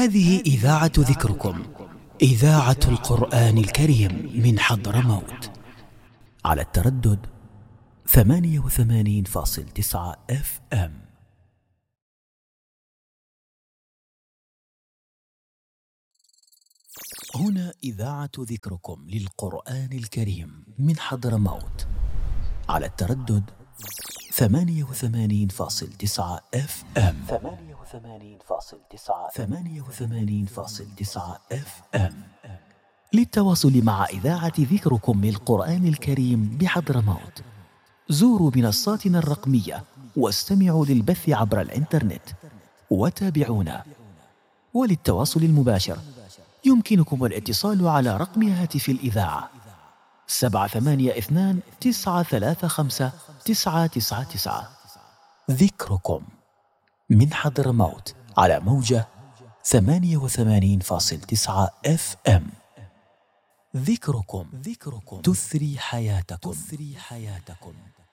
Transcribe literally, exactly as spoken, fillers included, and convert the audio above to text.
هذه إذاعة ذكركم، إذاعة القرآن الكريم من حضرموت، على التردد ثمانية وثمانين فاصل تسعة اف ام. هنا إذاعة ذكركم للقرآن الكريم من حضرموت، على التردد ثمانية وثمانين فاصل تسعة اف ام. ثمانية وثمانين فاصل تسعة ثمانية وثمانين فاصل تسعة اف ام. للتواصل مع إذاعة ذكركم للقرآن الكريم بحضرموت، زوروا منصاتنا الرقمية واستمعوا للبث عبر الإنترنت وتابعونا. وللتواصل المباشر يمكنكم الاتصال على رقم هاتف الإذاعة سبعة ثمانية اثنان تسعة ثلاثة خمسة تسعة تسعة تسعة. ذكركم من حضرموت على موجة ثمانية وثمانين فاصل تسعة اف ام. ذكركم ذكركم تثري حياتكم تثري حياتكم.